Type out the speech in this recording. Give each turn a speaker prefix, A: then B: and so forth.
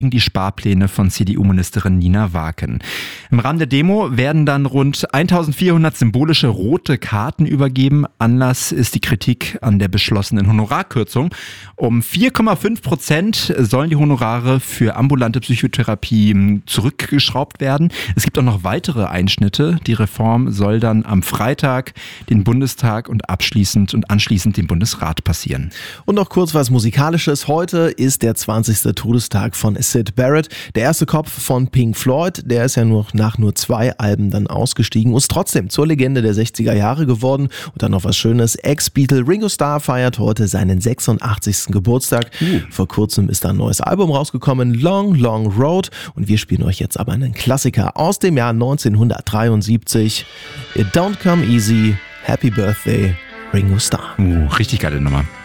A: die Sparpläne von CDU-Ministerin Nina Waken. Im Rahmen der Demo werden dann rund 1400 symbolische rote Karten übergeben. Anlass ist die Kritik an der beschlossenen Honorarkürzung. Um 4,5% sollen die Honorare für ambulante Psychotherapie zurückgeschraubt werden. Es gibt auch noch weitere Einschnitte. Die Reform soll dann am Freitag den Bundestag und anschließend den Bundesrat passieren.
B: Und noch kurz was Musikalisches. Heute ist der 20. Todestag von Syd Barrett, der erste Kopf von Pink Floyd. Der ist ja nach nur 2 Alben dann ausgestiegen und ist trotzdem zur Legende der 60er Jahre geworden. Und dann noch was Schönes. Ex-Beatle Ringo Starr feiert heute seinen 86. Geburtstag. Vor kurzem ist da ein neues Album rausgekommen, Long Long Road. Und wir spielen euch jetzt aber einen Klassiker aus dem Jahr 1973. It Don't Come Easy. Happy Birthday, Ringo Starr.
A: Richtig geile Nummer.